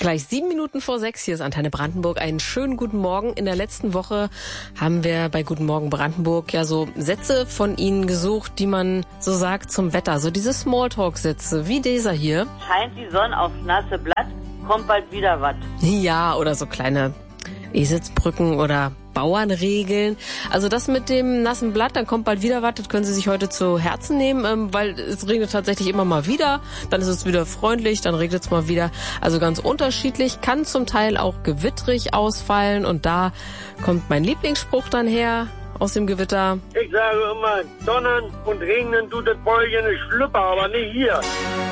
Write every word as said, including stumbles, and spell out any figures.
Gleich sieben Minuten vor sechs, hier ist Antenne Brandenburg. Einen schönen guten Morgen. In der letzten Woche haben wir bei Guten Morgen Brandenburg ja so Sätze von Ihnen gesucht, die man so sagt zum Wetter. So diese Smalltalk-Sätze, wie dieser hier. Scheint die Sonne aufs nasse Blatt, kommt bald wieder was. Ja, oder so kleine Eselsbrücken oder Bauernregeln. Also das mit dem nassen Blatt, dann kommt bald wieder was, das können Sie sich heute zu Herzen nehmen, ähm, weil es regnet tatsächlich immer mal wieder, dann ist es wieder freundlich, dann regnet es mal wieder. Also ganz unterschiedlich, kann zum Teil auch gewittrig ausfallen und da kommt mein Lieblingsspruch dann her aus dem Gewitter. Ich sage immer, Sonnen und Regnen tut das Bäulchen Schlüpper, aber nicht hier.